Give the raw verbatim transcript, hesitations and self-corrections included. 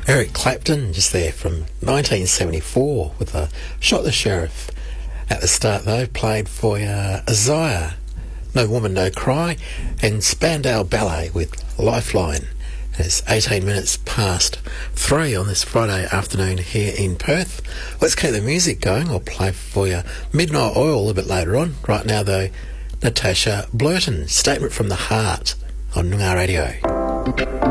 Eric Clapton, just there from nineteen seventy-four, with a Shot the Sheriff. At the start, though, played for uh, Isaiah, No Woman, No Cry, and Spandau Ballet with Lifeline. It's eighteen minutes past three on this Friday afternoon here in Perth. Let's keep the music going. I'll play for you Midnight Oil a bit later on. Right now, though, Natasha Blurton, Statement from the Heart on Noongar Radio.